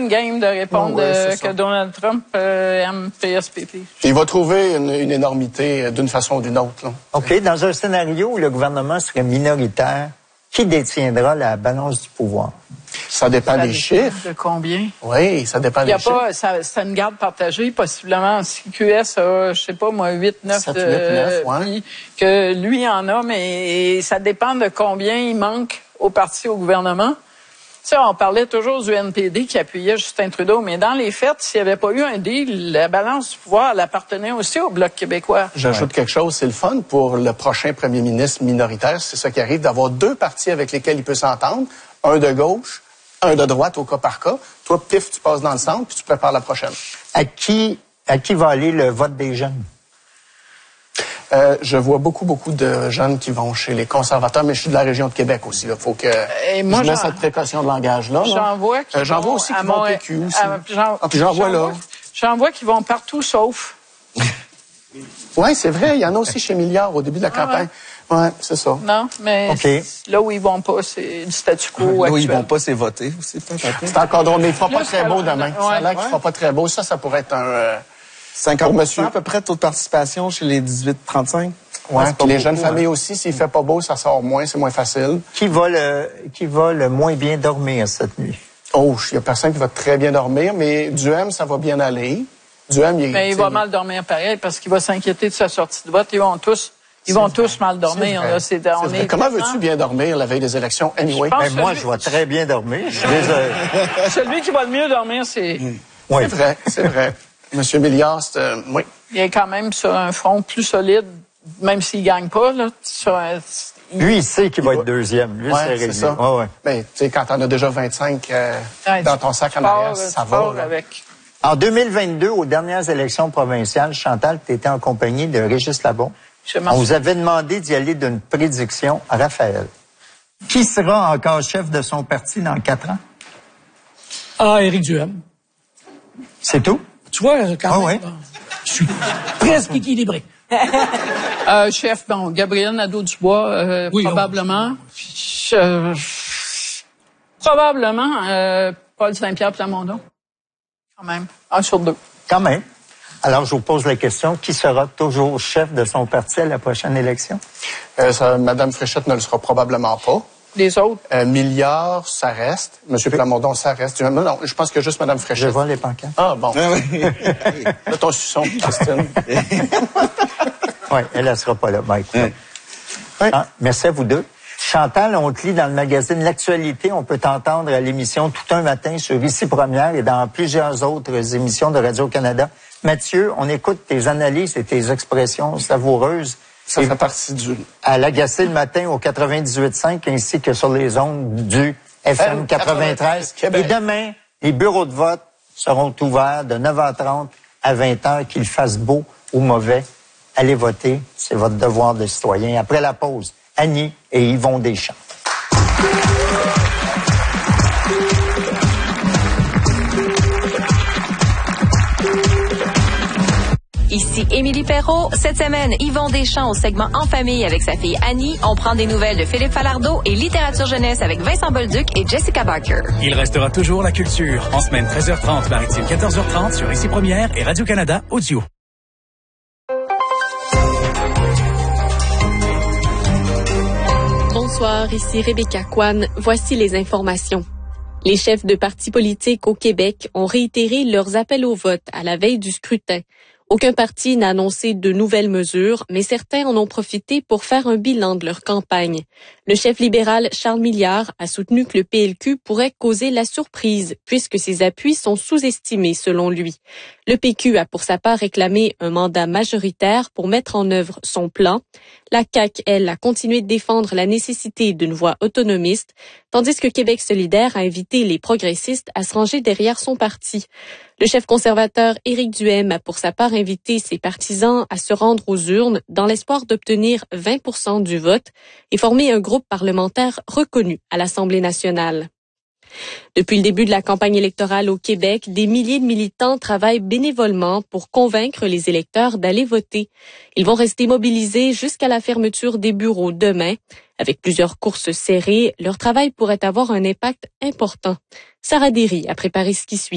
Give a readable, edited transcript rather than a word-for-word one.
game de répondre que Donald Trump aime PSPP. Il va trouver une énormité d'une façon ou d'une autre. Là. OK. Dans un scénario où le gouvernement serait minoritaire, qui détiendra la balance du pouvoir? Ça dépend des chiffres. De combien? Oui, ça dépend des chiffres. C'est une garde partagée, possiblement. Si QS a, je sais pas moi, 8, 9, 7, 8, 9 ouais. Que lui en a, mais ça dépend de combien il manque au parti, au gouvernement. Tu sais, on parlait toujours du NPD qui appuyait Justin Trudeau, mais dans les faits, s'il n'y avait pas eu un deal, la balance du pouvoir, elle appartenait aussi au Bloc québécois. J'ajoute quelque chose, c'est le fun pour le prochain premier ministre minoritaire, c'est ça qui arrive, d'avoir deux partis avec lesquels il peut s'entendre, un de gauche, un de droite au cas par cas. Toi, pif, tu passes dans le centre, puis tu prépares la prochaine. À qui va aller le vote des jeunes? Je vois beaucoup de jeunes qui vont chez les conservateurs, mais je suis de la région de Québec aussi. Il faut que je mette cette précaution de langage-là. J'en vois aussi qui vont PQ aussi. Puis j'en vois là. J'en vois qui vont partout sauf. Oui, c'est vrai. Il y en a aussi chez Milliard au début de la campagne. Oui, c'est ça. Non, mais là où ils vont pas, c'est du statu quo actuel. Là où ils vont pas, c'est voter. C'est encore drôle, mais il ne fera pas très beau demain. Ça a l'air qu'il ne fera pas très beau. Ça pourrait être un... 50% à peu près de taux de participation chez les 18-35. Oui, puis les jeunes familles aussi, s'il fait pas beau, ça sort moins, c'est moins facile. Qui va le moins bien dormir cette nuit? Oh, il y a personne qui va très bien dormir, mais Duhem, ça va bien aller. Duhem, il va mal dormir pareil parce qu'il va s'inquiéter de sa sortie de vote. Ils vont tous mal dormir. Là. Comment veux-tu bien dormir la veille des élections anyway? Moi, je vais très bien dormir. Je suis désolé. Celui qui va le mieux dormir, c'est... Oui. C'est vrai. Monsieur Milliard, oui. Il est quand même sur un front plus solide, même s'il gagne pas, là. Lui, il sait qu'il va être deuxième. Lui, c'est ça. Ouais. Mais tu sais, quand t'en as déjà 25 dans ton sac en arrière, ça va. Avec. En 2022, aux dernières élections provinciales, Chantal, tu étais en compagnie de Régis Labon. On vous avait demandé d'y aller d'une prédiction à Raphaël. Qui sera encore chef de son parti dans 4 ans? Éric Duhem. C'est tout? Tu vois, quand même, je suis presque équilibré. Chef, Gabriel Nadeau-Dubois, probablement. Probablement Paul Saint-Pierre Plamondon. Quand même. 1 sur 2. Quand même. Alors, je vous pose la question, qui sera toujours chef de son parti à la prochaine élection? Mme Fréchette ne le sera probablement pas. Les autres? Milliard, ça reste. M. Plamondon, ça reste. Non, je pense que juste Mme Fréchette. Je vois les pancartes. Ah, bon. Là, ton suçon, Christine. Oui, elle ne sera pas là. Ben, écoute. Merci à vous deux. Chantal, on te lit dans le magazine L'Actualité. On peut t'entendre à l'émission Tout un matin sur Ici Première et dans plusieurs autres émissions de Radio-Canada. Mathieu, on écoute tes analyses et tes expressions savoureuses. Ça fait partie à l'Agacé le matin au 98.5 ainsi que sur les ondes du FM 93. Et demain, les bureaux de vote seront ouverts de 9h30 à 20h, qu'il fasse beau ou mauvais. Allez voter, c'est votre devoir de citoyen. Après la pause, Annie et Yvon Deschamps. Ici Émilie Perrault. Cette semaine, Yvon Deschamps au segment En famille avec sa fille Annie. On prend des nouvelles de Philippe Falardeau et littérature jeunesse avec Vincent Bolduc et Jessica Barker. Il restera toujours la culture. En semaine 13h30, maritime 14h30 sur Ici Première et Radio-Canada Audio. Bonsoir, ici Rebecca Kwan. Voici les informations. Les chefs de partis politiques au Québec ont réitéré leurs appels au vote à la veille du scrutin. Aucun parti n'a annoncé de nouvelles mesures, mais certains en ont profité pour faire un bilan de leur campagne. Le chef libéral Charles Milliard a soutenu que le PLQ pourrait causer la surprise, puisque ses appuis sont sous-estimés selon lui. Le PQ a pour sa part réclamé un mandat majoritaire pour mettre en œuvre son plan. La CAQ, elle, a continué de défendre la nécessité d'une voie autonomiste, tandis que Québec solidaire a invité les progressistes à se ranger derrière son parti. Le chef conservateur Éric Duhem a pour sa part invité ses partisans à se rendre aux urnes dans l'espoir d'obtenir 20% du vote et former un groupe parlementaire reconnu à l'Assemblée nationale. Depuis le début de la campagne électorale au Québec, des milliers de militants travaillent bénévolement pour convaincre les électeurs d'aller voter. Ils vont rester mobilisés jusqu'à la fermeture des bureaux demain. Avec plusieurs courses serrées, leur travail pourrait avoir un impact important. Sarah Derry a préparé ce qui suit.